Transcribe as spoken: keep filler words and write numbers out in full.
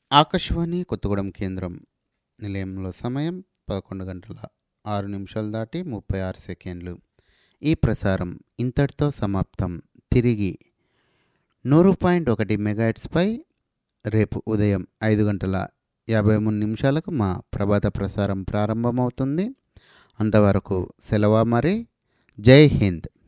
ఆకాశవాణి కొత్తగూడెం కేంద్రం నిలయంలో సమయం పదకొండు గంటల ఆరు నిమిషాలు దాటి ముప్పై ఆరు సెకండ్లు. ఈ ప్రసారం ఇంతటితో సమాప్తం. తిరిగి నూరు పాయింట్ ఒకటి మెగాహెర్ట్జ్పై రేపు ఉదయం ఐదు గంటల యాభై మూడు నిమిషాలకు మా ప్రభాత ప్రసారం ప్రారంభమవుతుంది. అంతవరకు సెలవు మరి. జై హింద్.